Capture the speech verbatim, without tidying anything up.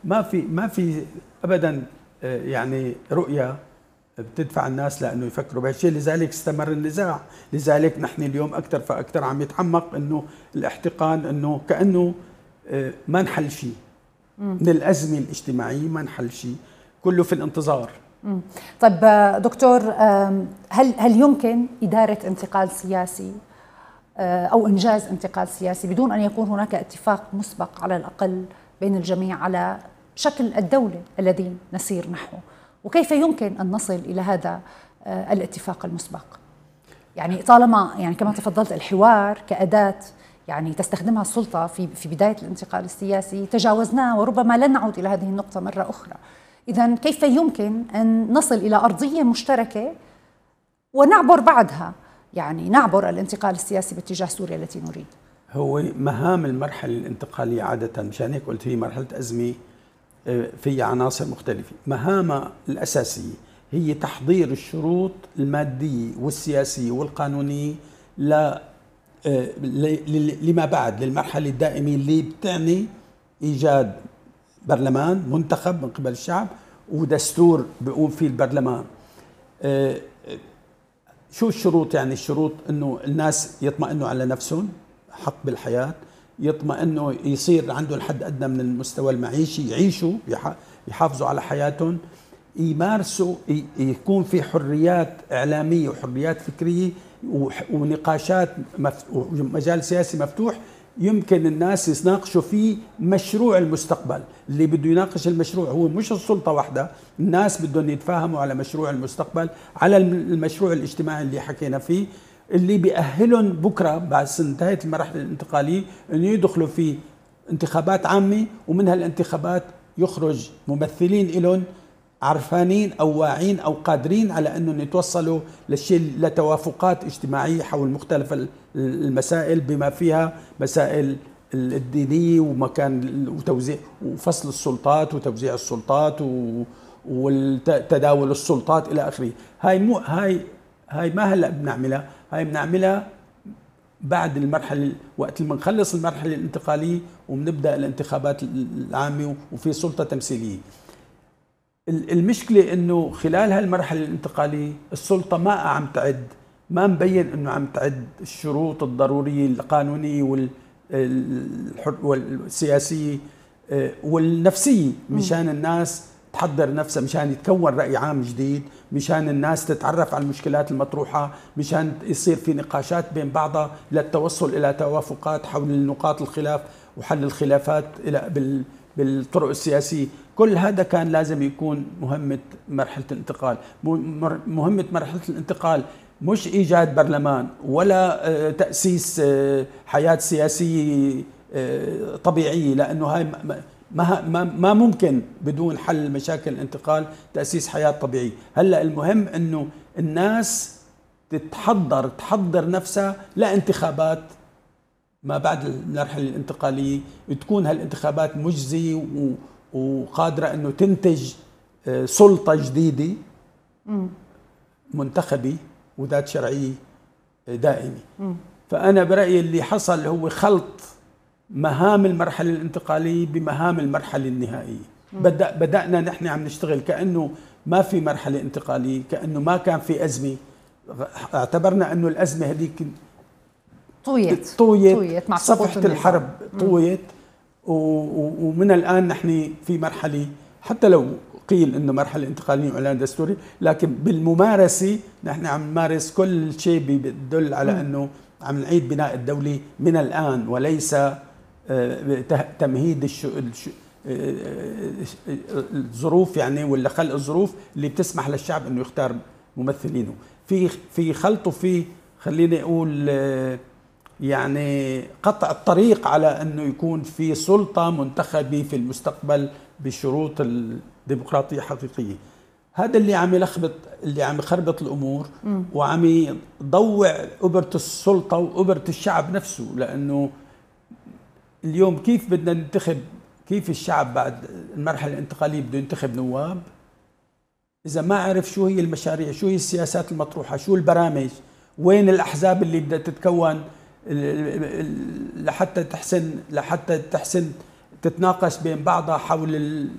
ما في ما في ابدا يعني رؤيه بتدفع الناس لانه يفكروا بهالشيء، لذلك استمر النزاع، لذلك نحن اليوم اكثر فاكثر عم يتعمق انه الاحتقان، انه كانه ما انحل شيء من الازمه الاجتماعيه، ما انحل شيء، كله في الانتظار. مم. طيب دكتور، هل هل يمكن اداره انتقال سياسي او انجاز انتقال سياسي بدون ان يكون هناك اتفاق مسبق على الاقل بين الجميع على شكل الدوله الذي نسير نحوه؟ وكيف يمكن ان نصل الى هذا الاتفاق المسبق؟ يعني طالما يعني كما تفضلت الحوار كاداه يعني تستخدمها السلطه في في بدايه الانتقال السياسي تجاوزناه وربما لن نعود الى هذه النقطه مره اخرى. إذن كيف يمكن أن نصل إلى أرضية مشتركة ونعبر بعدها، يعني نعبر الانتقال السياسي باتجاه سوريا التي نريد؟ هو مهام المرحلة الانتقالية عادة، مشان هيك قلت هي مرحلة أزمة فيها عناصر مختلفة. مهامها الأساسية هي تحضير الشروط المادية والسياسية والقانونية ل لما بعد، للمرحلة الدائمة اللي بتعني إيجاد برلمان منتخب من قبل الشعب ودستور بيقوم فيه البرلمان. أه شو الشروط؟ يعني الشروط انه الناس يطمئنوا على نفسهم، حق بالحياة، يطمئنوا يصير عندهم حد ادنى من المستوى المعيشي، يعيشوا يحافظوا على حياتهم، يمارسوا، يكون في حريات اعلامية وحريات فكرية ونقاشات ومجال سياسي مفتوح يمكن الناس يناقشوا فيه مشروع المستقبل. اللي بده يناقش المشروع هو مش السلطة واحدة، الناس بدهم يتفاهموا على مشروع المستقبل، على المشروع الاجتماعي اللي حكينا فيه، اللي بيأهلهم بكرة بعد انتهت المرحلة الانتقالية انه يدخلوا في انتخابات عامة، ومن هالانتخابات يخرج ممثلين لهم عرفانين او واعين او قادرين على انهم يتوصلوا للشيء، لتوافقات اجتماعيه حول مختلف المسائل بما فيها مسائل الدينيه ومكان وتوزيع وفصل السلطات وتوزيع السلطات وتداول السلطات الى اخره. هاي مو هاي هاي ما هلا بنعملها، هاي بنعملها بعد المرحله، وقت ما نخلص المرحله الانتقاليه وبنبدا الانتخابات العامه وفي سلطه تمثيليه. المشكلة انه خلال هالمرحلة الانتقالية السلطة ما عم تعد، ما مبين انه عم تعد الشروط الضرورية القانونية والسياسية والنفسية مشان الناس تحضر نفسها، مشان يتكون رأي عام جديد، مشان الناس تتعرف على المشكلات المطروحة، مشان يصير في نقاشات بين بعضها للتوصل إلى توافقات حول نقاط الخلاف وحل الخلافات إلى بال بالطرق السياسية. كل هذا كان لازم يكون مهمة مرحلة الانتقال. مهمة مرحلة الانتقال مش إيجاد برلمان ولا تأسيس حياة سياسية طبيعية، لأنه هاي ما ما ممكن بدون حل مشاكل الانتقال تأسيس حياة طبيعية. هلأ المهم أنه الناس تتحضر تحضر نفسها لانتخابات ما بعد المرحلة الانتقالية، تكون هالانتخابات مجزية وقادرة أنه تنتج سلطة جديدة منتخبة وذات شرعية دائمة. فأنا برأيي اللي حصل هو خلط مهام المرحلة الانتقالية بمهام المرحلة النهائية. بدأ بدأنا نحن عم نشتغل كأنه ما في مرحلة انتقالية، كأنه ما كان في أزمة، اعتبرنا أنه الأزمة هذيك طويت طويت, طويت صفحة الحرب طويت، ومن الآن نحن في مرحلة، حتى لو قيل إنه مرحلة انتقالية وإعلان دستوري، لكن بالممارسة نحن عم نمارس كل شيء بيدل على إنه عم نعيد بناء الدولة من الآن، وليس تمهيد الظروف يعني ولا خلق الظروف اللي بتسمح للشعب إنه يختار ممثلينه. في في خلط وفي خليني أقول يعني قطع الطريق على أنه يكون في سلطة منتخبة في المستقبل بشروط الديمقراطية حقيقية. هذا اللي عم يلخبط، اللي عم يخربط الأمور م. وعم يضوع أبرة السلطة وأبرة الشعب نفسه. لأنه اليوم كيف بدنا ننتخب، كيف الشعب بعد المرحلة الانتقالية بده ينتخب نواب إذا ما عرف شو هي المشاريع، شو هي السياسات المطروحة، شو البرامج، وين الأحزاب اللي بدها تتكون لحتى تحسن لحتى تحسن تتناقش بين بعضها حول